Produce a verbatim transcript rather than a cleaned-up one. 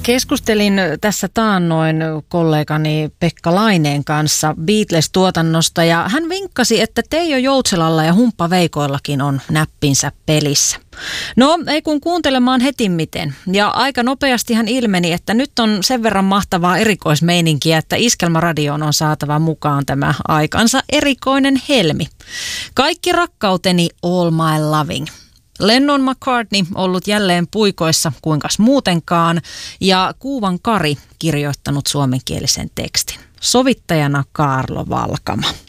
Keskustelin tässä taannoin kollegani Pekka Laineen kanssa Beatles-tuotannosta ja hän vinkkasi, että Teijo Joutselalla ja Humppa Veikoillakin on näppinsä pelissä. No, ei kun kuuntelemaan heti miten. Ja aika nopeasti hän ilmeni, että nyt on sen verran mahtavaa erikoismeininkiä, että Iskelmäradioon on saatava mukaan tämä aikansa erikoinen helmi. Kaikki rakkauteni, all my loving. Lennon McCartney ollut jälleen puikoissa, kuinkas muutenkaan, ja Kuuvan Kari kirjoittanut suomenkielisen tekstin. Sovittajana Kaarlo Valkama.